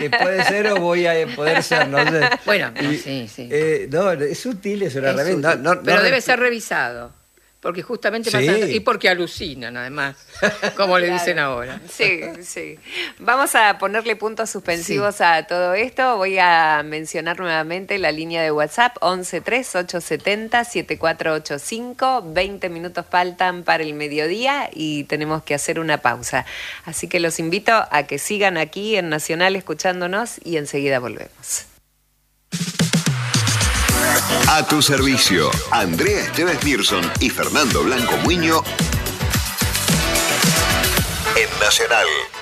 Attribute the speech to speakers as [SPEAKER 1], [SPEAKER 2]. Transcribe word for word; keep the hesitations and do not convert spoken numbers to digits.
[SPEAKER 1] Eh, puede ser o voy a poder ser, no sé.
[SPEAKER 2] Bueno,
[SPEAKER 1] Y,
[SPEAKER 2] sí, sí.
[SPEAKER 1] Eh, no, es útil, es una
[SPEAKER 2] Es
[SPEAKER 1] herramienta.
[SPEAKER 2] útil,
[SPEAKER 1] No, no,
[SPEAKER 2] pero
[SPEAKER 1] no
[SPEAKER 2] debe
[SPEAKER 1] resp-
[SPEAKER 2] ser revisado. Porque justamente
[SPEAKER 1] Sí.
[SPEAKER 2] pasa... Y porque alucinan, además, como le dicen ahora.
[SPEAKER 3] Sí, sí. Vamos a ponerle puntos suspensivos sí. a todo esto. Voy a mencionar nuevamente la línea de WhatsApp once tres ocho siete cero siete cuatro ocho cinco. veinte minutos faltan para el mediodía y tenemos que hacer una pausa. Así que los invito a que sigan aquí en Nacional escuchándonos y enseguida volvemos.
[SPEAKER 4] A tu servicio, Andrea Esteves Mirson y Fernando Blanco Muiño en Nacional.